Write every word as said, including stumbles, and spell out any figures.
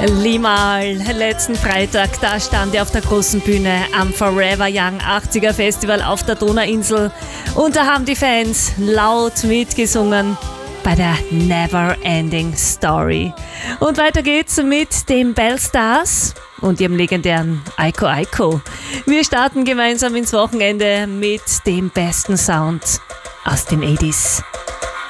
Limahl, letzten Freitag, da stand er auf der großen Bühne am Forever Young achtziger Festival auf der Donauinsel und da haben die Fans laut mitgesungen bei der Never Ending Story. Und weiter geht's mit den Bellstars und ihrem legendären Aiko Aiko. Wir starten gemeinsam ins Wochenende mit dem besten Sound aus den achtziger.